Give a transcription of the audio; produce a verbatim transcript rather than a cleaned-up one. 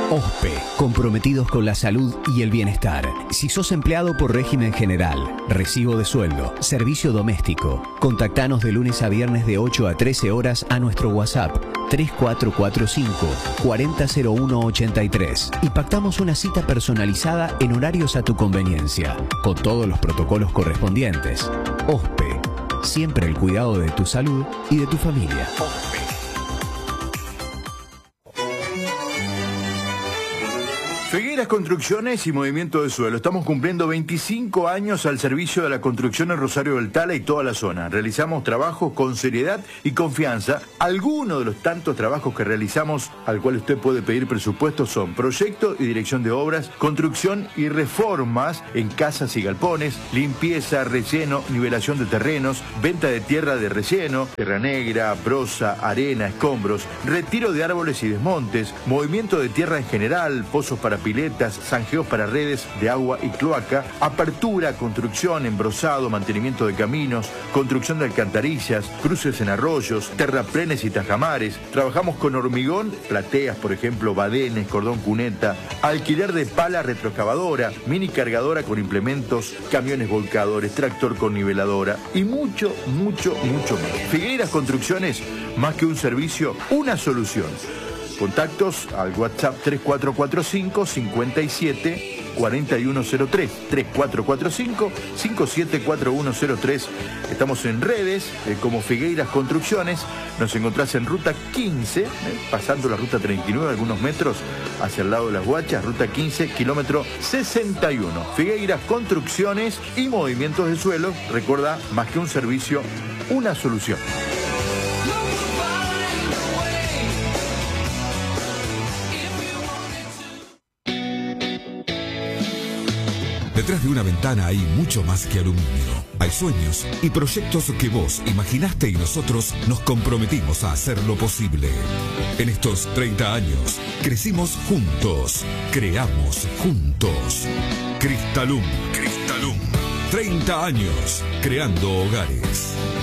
OSPE, comprometidos con la salud y el bienestar. Si sos empleado por régimen general, recibo de sueldo, servicio doméstico, contactanos de lunes a viernes de ocho a trece horas a nuestro WhatsApp tres cuatro cuatro cinco, cuatro cero cero uno ocho tres y pactamos una cita personalizada en horarios a tu conveniencia, con todos los protocolos correspondientes. OSPE, siempre el cuidado de tu salud y de tu familia. OSPE. Figueiras Construcciones y Movimiento de Suelo. Estamos cumpliendo veinticinco años al servicio de la construcción en Rosario del Tala y toda la zona. Realizamos trabajos con seriedad y confianza. Algunos de los tantos trabajos que realizamos, al cual usted puede pedir presupuesto, son proyecto y dirección de obras, construcción y reformas en casas y galpones, limpieza, relleno, nivelación de terrenos, venta de tierra de relleno, tierra negra, brosa, arena, escombros, retiro de árboles y desmontes, movimiento de tierra en general, pozos para piletas, zanjeos para redes de agua y cloaca, apertura, construcción, embrozado, mantenimiento de caminos, construcción de alcantarillas, cruces en arroyos, terraplenes y tajamares. Trabajamos con hormigón, plateas, por ejemplo, badenes, cordón cuneta, alquiler de pala retroexcavadora, mini cargadora con implementos, camiones volcadores, tractor con niveladora y mucho, mucho, mucho más. Figueiras Construcciones, más que un servicio, una solución. Contactos al WhatsApp tres cuatro cuatro cinco, cinco siete, cuatro uno cero tres, tres cuatro cuatro cinco, cinco siete cuatro uno cero tres. Estamos en redes eh, como Figueiras Construcciones. Nos encontrás en ruta quince, eh, pasando la ruta treinta y nueve, algunos metros hacia el lado de las Guachas, ruta quince, kilómetro sesenta y uno. Figueiras Construcciones y Movimientos de Suelo. Recuerda, más que un servicio, una solución. Detrás de una ventana hay mucho más que aluminio. Hay sueños y proyectos que vos imaginaste y nosotros nos comprometimos a hacerlo posible. En estos treinta años, crecimos juntos, creamos juntos. Cristalum, Cristalum. treinta años, creando hogares.